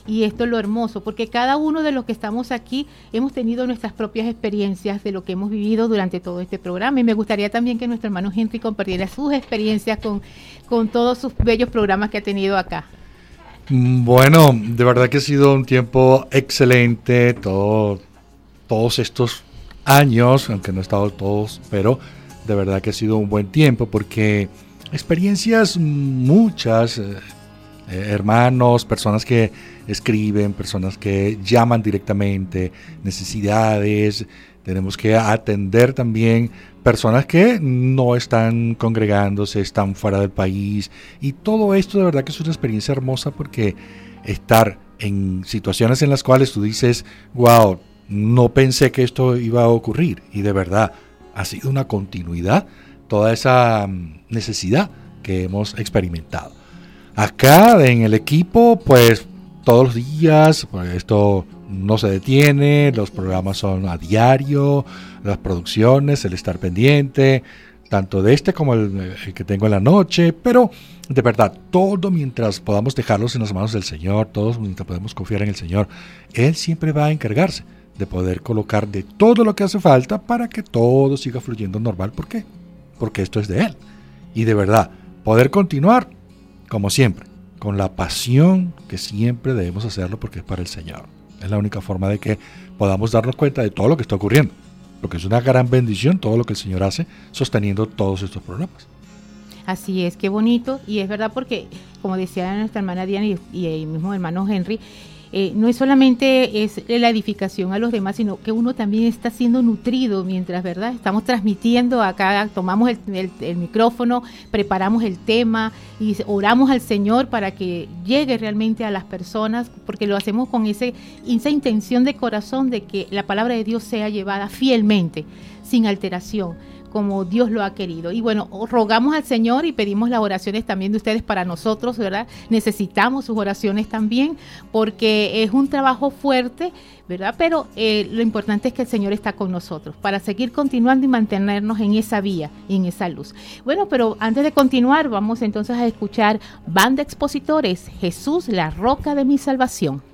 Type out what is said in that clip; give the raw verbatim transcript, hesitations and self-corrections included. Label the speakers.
Speaker 1: Y esto es lo hermoso, porque cada uno de los que estamos aquí hemos tenido nuestras propias experiencias de lo que hemos vivido durante todo este programa. Y me gustaría también que nuestro hermano Henry compartiera sus experiencias con, con todos sus bellos programas que ha tenido acá.
Speaker 2: Bueno, de verdad que ha sido un tiempo excelente, todo, todos estos años, aunque no he estado todos, pero de verdad que ha sido un buen tiempo, porque experiencias muchas, eh, eh, hermanos, personas que escriben, personas que llaman directamente, necesidades, tenemos que atender también personas que no están congregándose, están fuera del país, y todo esto de verdad que es una experiencia hermosa, porque estar en situaciones en las cuales tú dices, wow, no pensé que esto iba a ocurrir, y de verdad ha sido una continuidad toda esa necesidad que hemos experimentado. Acá en el equipo, pues todos los días, pues esto no se detiene, los programas son a diario, las producciones, el estar pendiente, tanto de este como el, el que tengo en la noche, pero de verdad, todo mientras podamos dejarlos en las manos del Señor, todos mientras podemos confiar en el Señor, Él siempre va a encargarse de poder colocar de todo lo que hace falta para que todo siga fluyendo normal. ¿Por qué? Porque esto es de Él. Y de verdad, poder continuar, como siempre, con la pasión que siempre debemos hacerlo, porque es para el Señor. Es la única forma de que podamos darnos cuenta de todo lo que está ocurriendo, porque es una gran bendición todo lo que el Señor hace sosteniendo todos estos programas.
Speaker 1: Así es, qué bonito, y es verdad, porque como decía nuestra hermana Diana y, y el mismo hermano Henry, Eh, no es solamente es la edificación a los demás, sino que uno también está siendo nutrido mientras, ¿verdad? Estamos transmitiendo acá, tomamos el, el, el micrófono, preparamos el tema y oramos al Señor para que llegue realmente a las personas, porque lo hacemos con ese, esa intención de corazón de que la palabra de Dios sea llevada fielmente, sin alteración, como Dios lo ha querido. Y bueno, rogamos al Señor y pedimos las oraciones también de ustedes para nosotros, ¿verdad? Necesitamos sus oraciones también, porque es un trabajo fuerte, ¿verdad? Pero eh, lo importante es que el Señor está con nosotros para seguir continuando y mantenernos en esa vía, en esa luz. Bueno, pero antes de continuar, vamos entonces a escuchar Banda Expositores, Jesús, la roca de mi salvación.